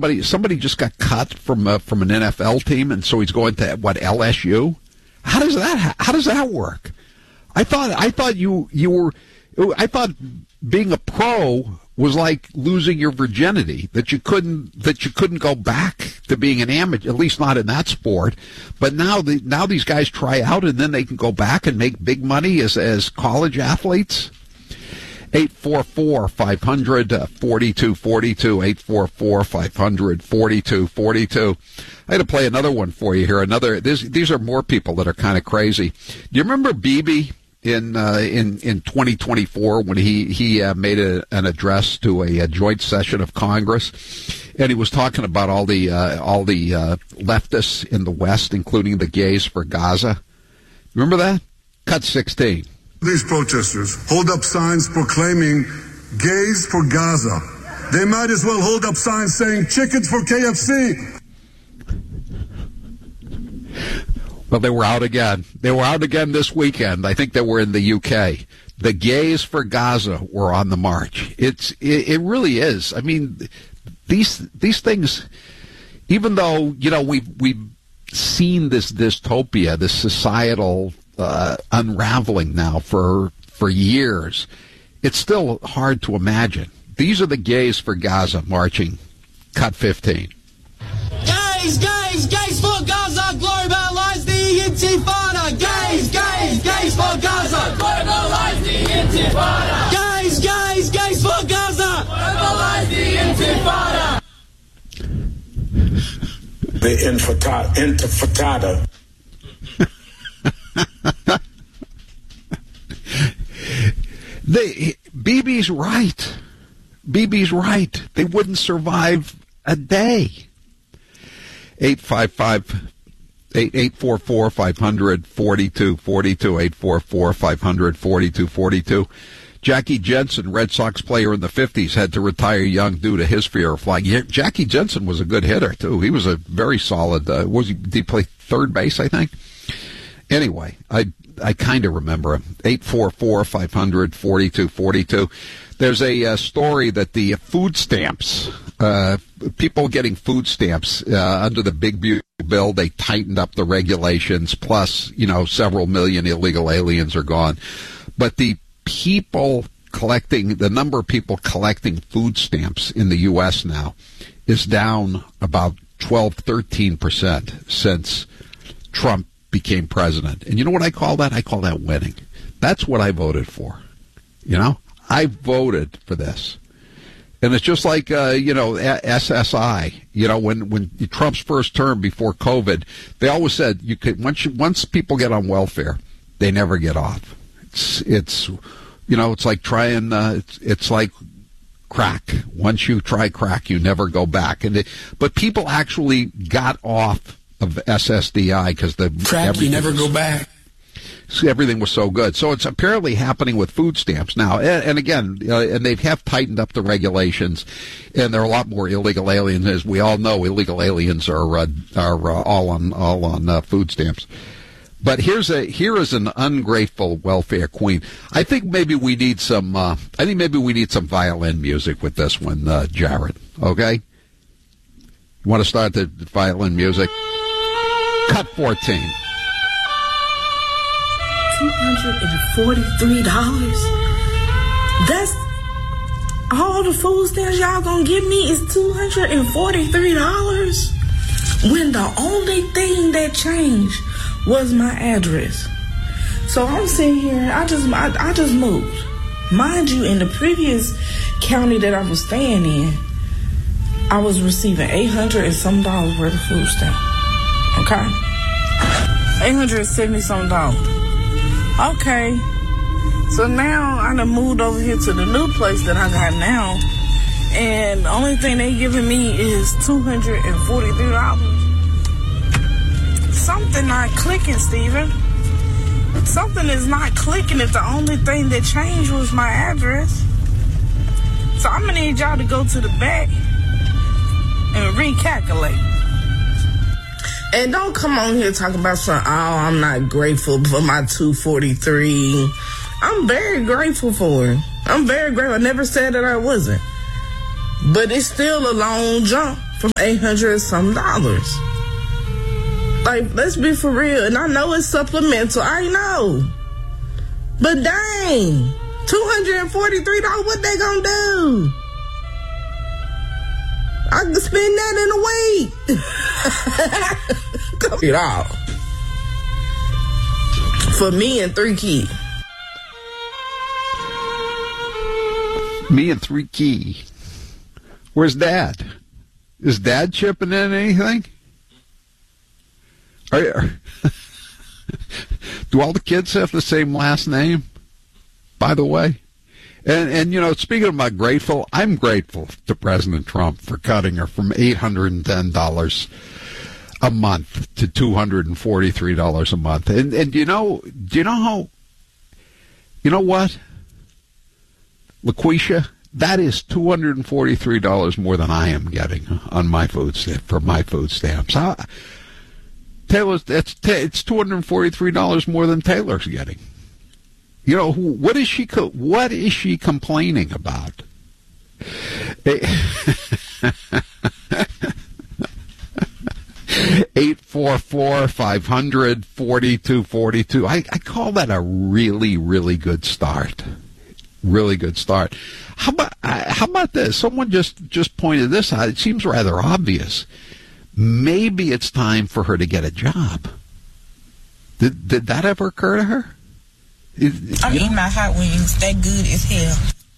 somebody just got cut from an NFL team, and so he's going to LSU? How does that work? I thought being a pro was like losing your virginity, that you couldn't go back to being an amateur, at least not in that sport. But now these guys try out, and then they can go back and make big money as college athletes. 844-500-4242, 844-500-4242. I had to play another one for you here. These are more people that are kind of crazy. Do you remember Bibi in 2024 when he made an address to a joint session of Congress, and he was talking about all the leftists in the West, including the gays for Gaza? Remember that? Cut 16. These protesters hold up signs proclaiming gays for Gaza. They might as well hold up signs saying chickens for KFC. Well, they were out again. They were out again this weekend. I think they were in the UK. The gays for Gaza were on the march. It really is. I mean, these things, even though, we've seen this dystopia, this societal unraveling now for years, it's still hard to imagine. These are the gays for Gaza marching. Cut 15. Gays for Gaza, globalize the Intifada. Gays for Gaza, globalize the Intifada. Gays for Gaza, globalize the Intifada. The Intifada. Bibi's right. Bibi's right. They wouldn't survive a day. 844-500-4242, 844-500-4242. Jackie Jensen, Red Sox player in the 50s, had to retire young due to his fear of flying. Jackie Jensen was a good hitter, too. He was a very solid, did he play third base, I think? Anyway, I kind of remember him. 844-500-4242. There's a story that the food stamps, people getting food stamps under the Big Beautiful Bill, they tightened up the regulations, plus, several million illegal aliens are gone. But the number of people collecting food stamps in the U.S. now is down about 12-13% since Trump became president. And you know what I call that? I call that winning. That's what I voted for. I voted for this. And it's just like, SSI. When Trump's first term before COVID, they always said once people get on welfare, they never get off. It's like trying, it's like crack. Once you try crack, you never go back. But people actually got off of SSDI because you never go back. Everything was so good. So it's apparently happening with food stamps now. And again, and they have tightened up the regulations, and there are a lot more illegal aliens. As we all know, illegal aliens are all on food stamps. But here is an ungrateful welfare queen. I think maybe we need some violin music with this one, Jared. Okay? You want to start the violin music? Cut 14. $243? That's all the food stamps y'all gonna give me is $243? When the only thing that changed was my address. So I'm sitting here, I just moved. Mind you, in the previous county that I was staying in, I was receiving $800 and some dollars worth of food stamp. Okay? $870 some dollars. Okay. So now I done moved over here to the new place that I got now, and the only thing they giving me is $243. Something not clicking, Steven. Something is not clicking if the only thing that changed was my address. So I'm gonna need y'all to go to the back and recalculate. And don't come on here talking about something, I'm not grateful for my 243. I'm very grateful for it. I'm very grateful. I never said that I wasn't. But it's still a long jump from $800 some. Like, let's be for real. And I know it's supplemental. I know. But dang, $243, what they gonna do? I can spend that in a week. It all. For me and 3 kids. Me and 3 kids. Where's Dad? Is Dad chipping in anything? Do all the kids have the same last name, by the way? And you know, speaking of my grateful, I'm grateful to President Trump for cutting her from $810 a month to $243 a month. And do you know what, LaQuisha? That is $243 more than I am getting on my food for my food stamps. Taylor's, it's $243 more than Taylor's getting. You know, what is she complaining about? 844-500-4242. I call that a really, really good start. Really good start. How about this? Someone just pointed this out. It seems rather obvious. Maybe it's time for her to get a job. Did that ever occur to her? I'm eating my hot wings. They good as hell.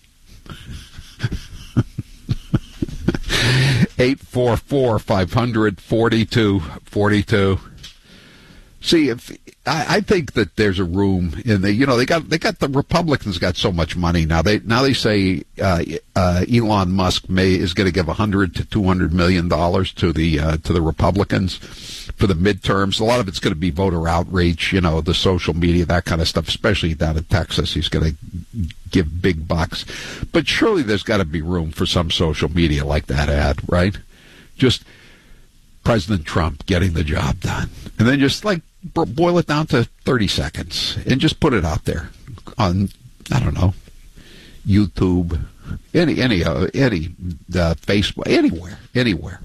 844-500-4242. See, I think that there's a room in the, you know, they got the Republicans got so much money now. They say Elon Musk is going to give $100 to $200 million to the Republicans for the midterms. A lot of it's going to be voter outreach, you know, the social media, that kind of stuff, especially down in Texas. He's going to give big bucks. But surely there's got to be room for some social media like that ad, right? Just President Trump getting the job done. And then just like boil it down to 30 seconds and just put it out there on, I don't know, YouTube, any Facebook, anywhere.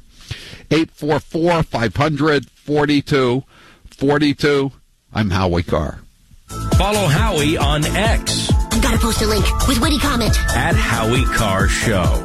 844-500-4242. I'm Howie Carr. Follow Howie on X. I've got to post a link with witty comment. At Howie Carr Show.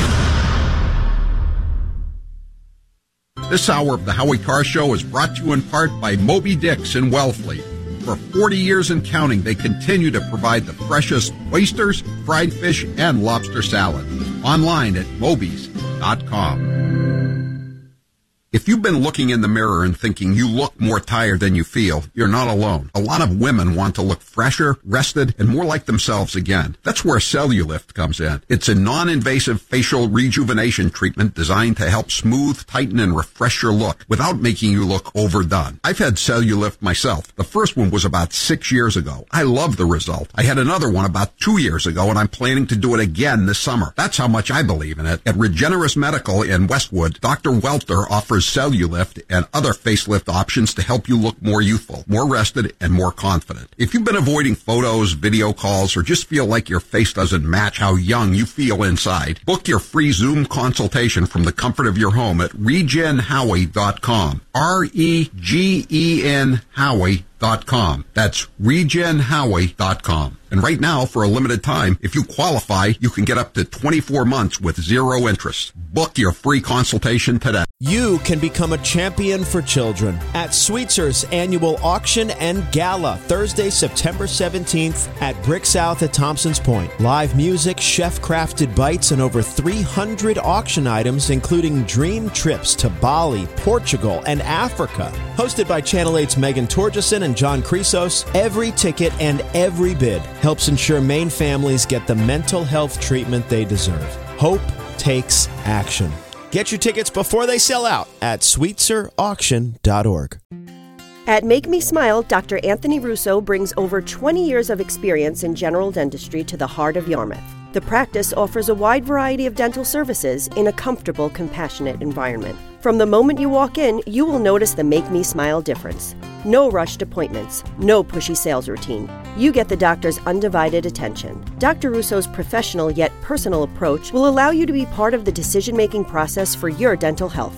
This hour of the Howie Carr Show is brought to you in part by Moby Dick's in Wellfleet. For 40 years and counting, they continue to provide the freshest oysters, fried fish, and lobster salad. Online at mobies.com. If you've been looking in the mirror and thinking you look more tired than you feel, you're not alone. A lot of women want to look fresher, rested, and more like themselves again. That's where Cellulift comes in. It's a non-invasive facial rejuvenation treatment designed to help smooth, tighten, and refresh your look without making you look overdone. I've had Cellulift myself. The first one was about 6 years ago. I love the result. I had another one about 2 years ago, and I'm planning to do it again this summer. That's how much I believe in it. At Regenerous Medical in Westwood, Dr. Welter offers Cellulift and other facelift options to help you look more youthful, more rested, and more confident. If you've been avoiding photos, video calls, or just feel like your face doesn't match how young you feel inside, book your free Zoom consultation from the comfort of your home at regenhowie.com. REGEN Howie.com. That's regenhowie.com. And right now, for a limited time, if you qualify, you can get up to 24 months with zero interest. Book your free consultation today. You can become a champion for children at Sweetzer's annual auction and gala, Thursday, September 17th at Brick South at Thompson's Point. Live music, chef-crafted bites, and over 300 auction items, including dream trips to Bali, Portugal, and Africa. Hosted by Channel 8's Megan Torgeson and John Chrysos, every ticket and every bid helps ensure Maine families get the mental health treatment they deserve. Hope takes action. Get your tickets before they sell out at sweetzerauction.org. At Make Me Smile, Dr. Anthony Russo brings over 20 years of experience in general dentistry to the heart of Yarmouth. The practice offers a wide variety of dental services in a comfortable, compassionate environment. From the moment you walk in, you will notice the Make Me Smile difference. No rushed appointments, no pushy sales routine. You get the doctor's undivided attention. Dr. Russo's professional yet personal approach will allow you to be part of the decision-making process for your dental health.